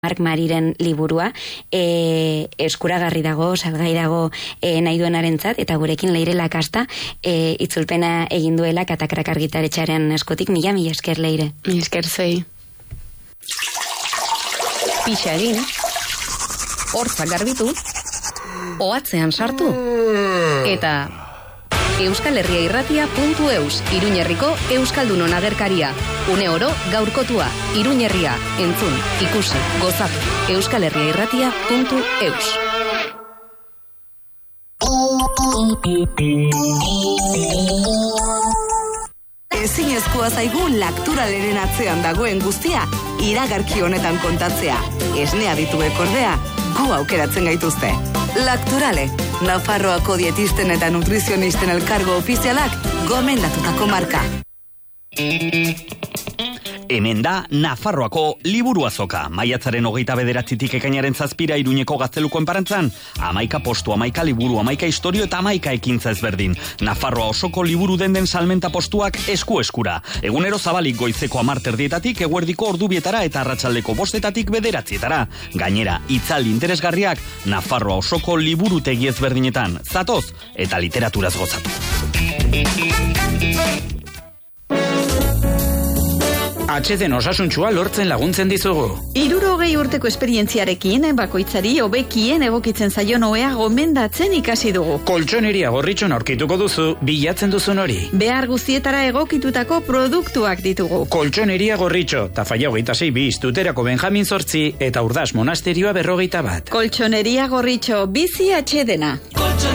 Mark Mariren liburua, eskuragarri dago, salgai dago nahi duenarentzat, eta gurekin Leire Lakasta itzulpena egin duela Katakrak argitaletxearen eskutik. Mila esker, Leire. Mila esker zei. Pixa egin, hortzak garbitu, ohatzean sartu, eta euskalherriairratia.eus, Iruñerriko Euskaldunon agerkaria. Une oro gaurkotua, Iruñerria, entzun, ikusi, gozatu, euskalherriairratia.eus. Ezinezkoa zaigu Lakturaleren atzean dagoen guztia iragarki honetan kontatzea. Esnea dituek ordea, gu aukeratzen gaituzte. Lakturale, Nafarroako dietisten eta nutrizionisten elkargo ofizialak gomendatutako marka. Hemen da Nafarroako liburu azoka. Maiatzaren 29 ekainaren 7 Iruñeko Gazteluko enparantzan. 11 postu, 11 liburu, 11 istorio eta 11 ekintza ezberdin. Nafarroa osoko liburu denden salmenta postuak esku-eskura. Egunero zabalik goizeko 10:00 eguerdiko ordubietara eta arratsaldeko 5:00 9:00. Gainera, itzal interesgarriak Nafarroa osoko liburutegi ezberdinetan. Zatoz eta literaturaz gozatu. Atxeden osasuntsua lortzen laguntzen dizugu. 60 urteko esperientziarekin, bakoitzari hobekien egokitzen zaion ohea gomendatzen ikasi dugu. Koltxoneria Gorritxon aurkituko duzu bilatzen duzun hori. Behar guztietara egokitutako produktuak ditugu. Koltxoneria Gorritxo, Tafalla 26 bis, Tuterako Benjamin 8 eta Urdas Monasterioa 51. Koltxoneria Gorritxo, bizi atxedena.